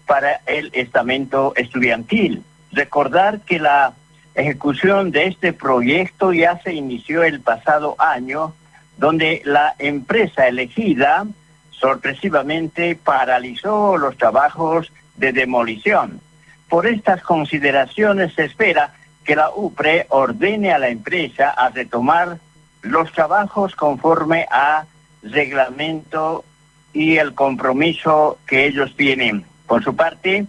para el estamento estudiantil. Recordar que la ejecución de este proyecto ya se inició el pasado año, donde la empresa elegida sorpresivamente paralizó los trabajos de demolición. Por estas consideraciones se espera que la UPRE ordene a la empresa a retomar los trabajos conforme a reglamento y el compromiso que ellos tienen. Por su parte,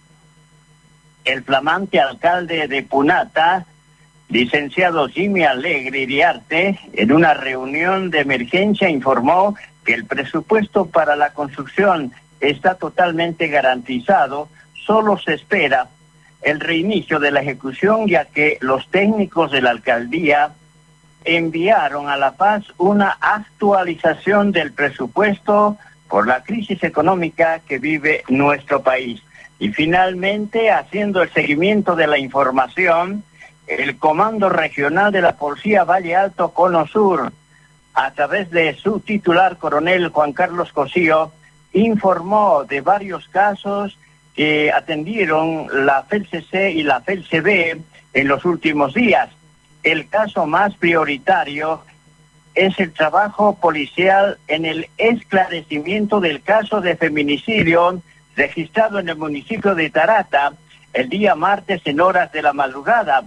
el flamante alcalde de Punata, licenciado Jimmy Alegre Iriarte, en una reunión de emergencia informó que el presupuesto para la construcción está totalmente garantizado, solo se espera el reinicio de la ejecución, ya que los técnicos de la alcaldía enviaron a La Paz una actualización del presupuesto por la crisis económica que vive nuestro país. Y finalmente, haciendo el seguimiento de la información, el Comando Regional de la Policía Valle Alto Cono Sur, a través de su titular, coronel Juan Carlos Cosío, informó de varios casos que atendieron la FELCC y la FELCB en los últimos días. El caso más prioritario es el trabajo policial en el esclarecimiento del caso de feminicidio registrado en el municipio de Tarata el día martes en horas de la madrugada,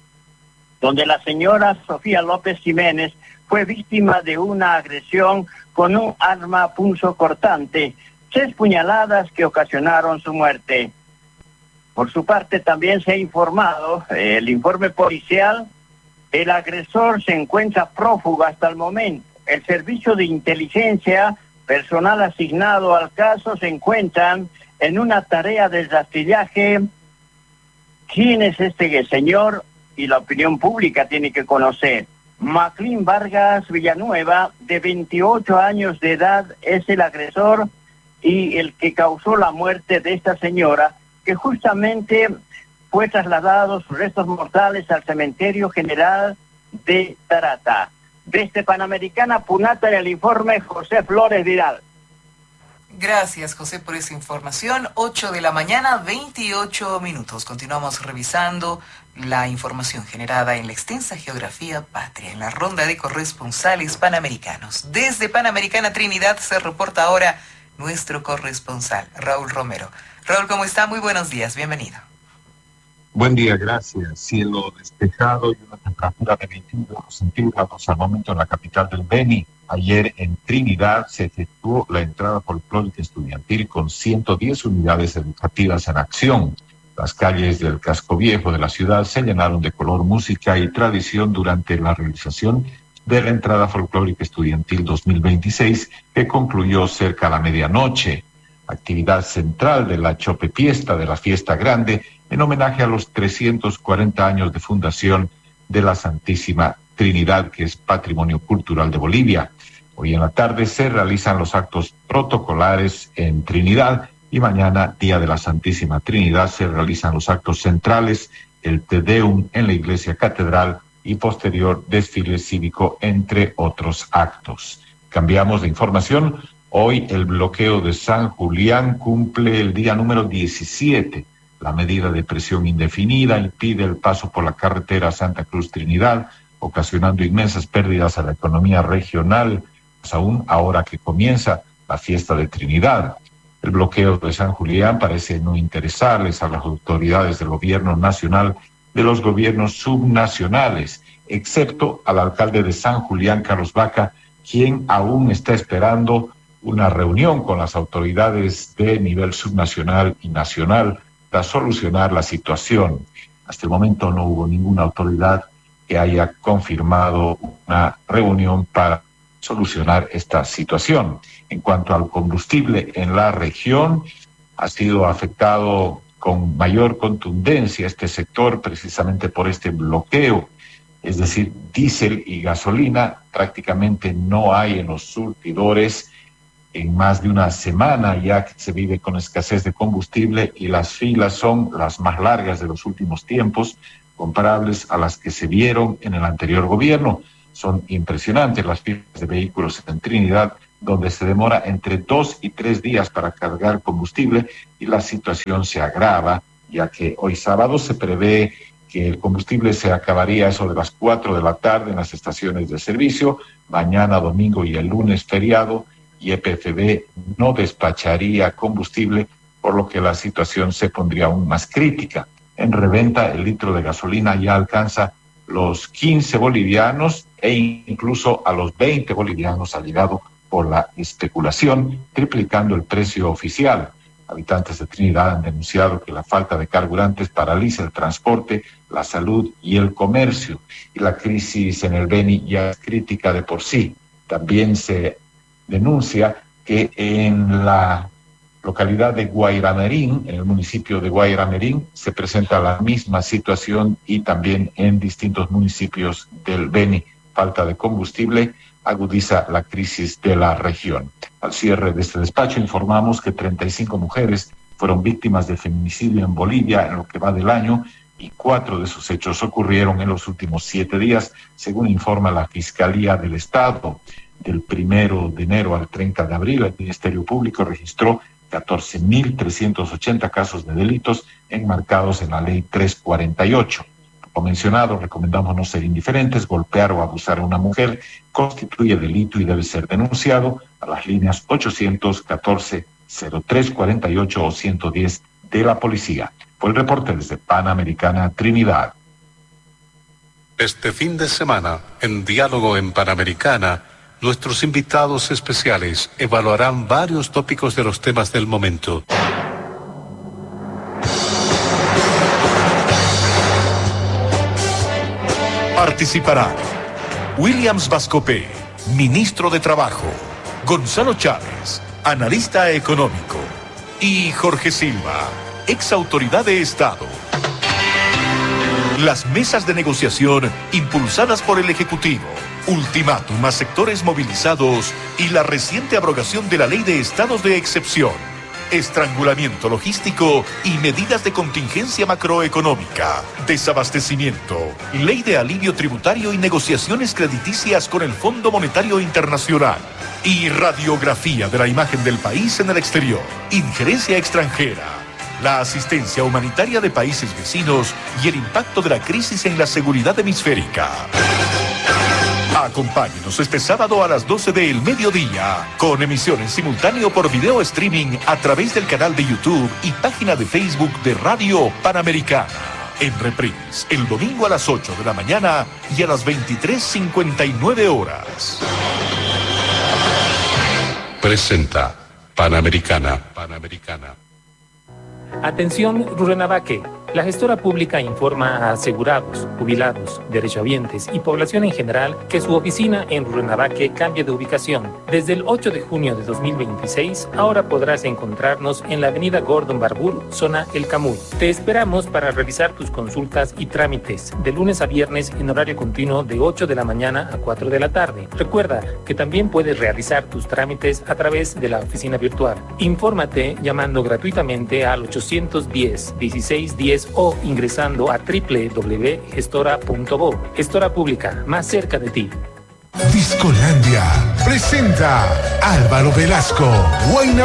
donde la señora Sofía López Jiménez fue víctima de una agresión con un arma punzocortante, 6 puñaladas que ocasionaron su muerte. Por su parte, también se ha informado, el informe policial, el agresor se encuentra prófugo hasta el momento. El servicio de inteligencia, personal asignado al caso, se encuentran en una tarea de rastrillaje. ¿Quién es este señor? Y la opinión pública tiene que conocer. Maclín Vargas Villanueva, de 28 años de edad, es el agresor y el que causó la muerte de esta señora, que justamente fue trasladado sus restos mortales al cementerio general de Tarata. Desde Panamericana, Punata, en el informe, José Flores Vidal. Gracias, José, por esa información. 8 de la mañana, 28 minutos. Continuamos revisando la información generada en la extensa geografía patria, en la ronda de corresponsales panamericanos. Desde Panamericana Trinidad se reporta ahora nuestro corresponsal, Raúl Romero. Raúl, ¿cómo está? Muy buenos días, bienvenido. Buen día, gracias. Cielo despejado y una temperatura de 21 grados centígrados al momento en la capital del Beni. Ayer en Trinidad se efectuó la entrada folclórica estudiantil con 110 unidades educativas en acción. Las calles del casco viejo de la ciudad se llenaron de color, música y tradición durante la realización de la entrada folclórica estudiantil 2026, que concluyó cerca a la medianoche. Actividad central de la Chope Fiesta, de la Fiesta Grande, en homenaje a los 340 años de fundación de la Santísima Trinidad, que es Patrimonio Cultural de Bolivia. Hoy en la tarde se realizan los actos protocolares en Trinidad y mañana, Día de la Santísima Trinidad, se realizan los actos centrales, el Te Deum en la Iglesia Catedral y posterior desfile cívico, entre otros actos. Cambiamos de información. Hoy el bloqueo de San Julián cumple el día número 17. La medida de presión indefinida impide el paso por la carretera Santa Cruz-Trinidad, ocasionando inmensas pérdidas a la economía regional, más aún ahora que comienza la fiesta de Trinidad. El bloqueo de San Julián parece no interesarles a las autoridades del gobierno nacional, de los gobiernos subnacionales, excepto al alcalde de San Julián, Carlos Vaca, quien aún está esperando una reunión con las autoridades de nivel subnacional y nacional para solucionar la situación. Hasta el momento no hubo ninguna autoridad que haya confirmado una reunión para solucionar esta situación. En cuanto al combustible en la región, ha sido afectado con mayor contundencia este sector precisamente por este bloqueo. Es decir, diésel y gasolina prácticamente no hay en los surtidores. En más de una semana ya que se vive con escasez de combustible y las filas son las más largas de los últimos tiempos, comparables a las que se vieron en el anterior gobierno. Son impresionantes las filas de vehículos en Trinidad donde se demora entre 2 y 3 días para cargar combustible y la situación se agrava, ya que hoy sábado se prevé que el combustible se acabaría a eso de las 4 de la tarde en las estaciones de servicio, mañana domingo y el lunes feriado, y EPFB no despacharía combustible, por lo que la situación se pondría aún más crítica. En reventa, el litro de gasolina ya alcanza los 15 bolivianos e incluso a los 20 bolivianos ha llegado por la especulación, triplicando el precio oficial. Habitantes de Trinidad han denunciado que la falta de carburantes paraliza el transporte, la salud y el comercio, y la crisis en el Beni ya es crítica de por sí. También se denuncia que en la localidad de Guairamerín, en el municipio de Guairamerín, se presenta la misma situación, y también en distintos municipios del Beni. Falta de combustible agudiza la crisis de la región. Al cierre de este despacho informamos que 35 mujeres fueron víctimas de feminicidio en Bolivia en lo que va del año, y 4 de esos hechos ocurrieron en los últimos 7 días, según informa la Fiscalía del Estado. Del 1 de enero al 30 de abril, el Ministerio Público registró 14.380 casos de delitos enmarcados en la Ley 348. Como mencionado, recomendamos no ser indiferentes. Golpear o abusar a una mujer constituye delito y debe ser denunciado a las líneas 814-0348 o 110 de la policía. Fue el reporte desde Panamericana, Trinidad. Este fin de semana, en Diálogo en Panamericana, nuestros invitados especiales evaluarán varios tópicos de los temas del momento. Participarán Williams Vascopé, ministro de Trabajo; Gonzalo Chávez, analista económico; y Jorge Silva, ex autoridad de Estado. Las mesas de negociación impulsadas por el Ejecutivo, ultimátum a sectores movilizados y la reciente abrogación de la Ley de Estados de Excepción, estrangulamiento logístico y medidas de contingencia macroeconómica, desabastecimiento, ley de alivio tributario y negociaciones crediticias con el Fondo Monetario Internacional, y radiografía de la imagen del país en el exterior, injerencia extranjera, la asistencia humanitaria de países vecinos y el impacto de la crisis en la seguridad hemisférica. Acompáñenos este sábado a las 12 del mediodía, con emisión en simultáneo por video streaming a través del canal de YouTube y página de Facebook de Radio Panamericana. En reprise, el domingo a las 8 de la mañana y a las 23:59 horas. Presenta Panamericana. Atención, Rurrenabaque. La gestora pública informa a asegurados, jubilados, derechohabientes y población en general que su oficina en Rurrenabaque cambia de ubicación. Desde el 8 de junio de 2026, ahora podrás encontrarnos en la avenida Gordon Barbour, zona El Camuy. Te esperamos para realizar tus consultas y trámites de lunes a viernes en horario continuo de 8 de la mañana a 4 de la tarde. Recuerda que también puedes realizar tus trámites a través de la oficina virtual. Infórmate llamando gratuitamente al 810-1610 o ingresando a www.gestora.bo. Gestora Pública, más cerca de ti. Discolandia presenta Álvaro Velasco, Huayna